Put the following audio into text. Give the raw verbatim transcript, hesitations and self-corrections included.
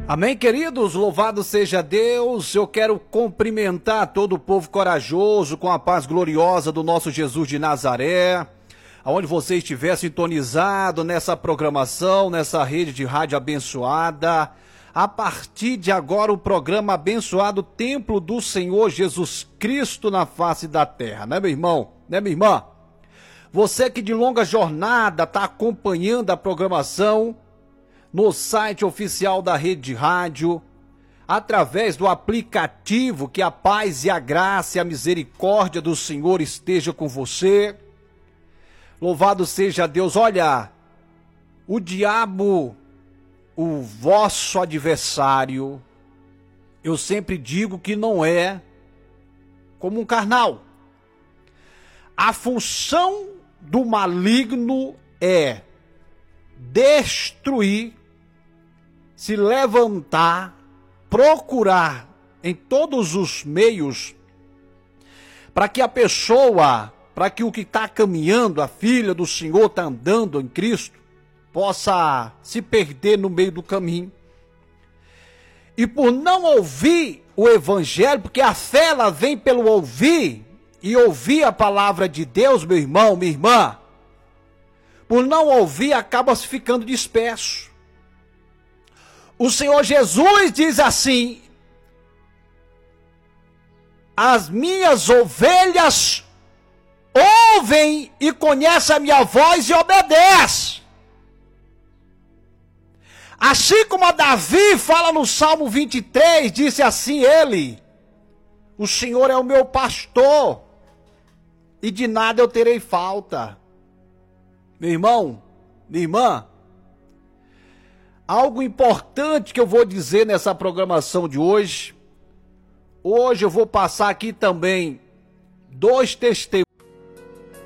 Amém, queridos? Louvado seja Deus. Eu quero cumprimentar todo o povo corajoso com a paz gloriosa do nosso Jesus de Nazaré. Aonde você estiver sintonizado nessa programação, nessa rede de rádio abençoada. A partir de agora, o programa abençoado Templo do Senhor Jesus Cristo na face da terra. Né, meu irmão? Né, minha irmã? Você que de longa jornada está acompanhando a programação no site oficial da Rede de Rádio, através do aplicativo, que a paz e a graça e a misericórdia do Senhor esteja com você. Louvado seja Deus. Olha, o diabo, o vosso adversário, eu sempre digo que não é como um carnal. A função do maligno é destruir, se levantar, procurar em todos os meios para que a pessoa, para que o que está caminhando, a filha do Senhor está andando em Cristo, possa se perder no meio do caminho. E por não ouvir o evangelho, porque a fé ela vem pelo ouvir, e ouvir a palavra de Deus, meu irmão, minha irmã, por não ouvir acaba se ficando disperso. O Senhor Jesus diz assim: as minhas ovelhas ouvem e conhecem a minha voz e obedecem. Assim como a Davi fala no Salmo vinte e três, disse assim ele: o Senhor é o meu pastor, e de nada eu terei falta. Meu irmão, minha irmã, algo importante que eu vou dizer nessa programação de hoje. Hoje eu vou passar aqui também dois testemunhos